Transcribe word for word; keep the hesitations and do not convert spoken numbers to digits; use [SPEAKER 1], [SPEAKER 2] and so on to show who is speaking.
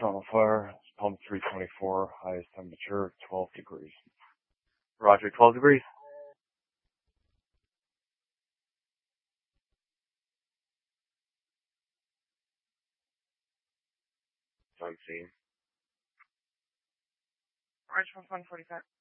[SPEAKER 1] Toronto Fire. It's pump three twenty-four. Highest temperature twelve degrees. Roger, twelve degrees. So I'm seeing.
[SPEAKER 2] Orange one forty-five.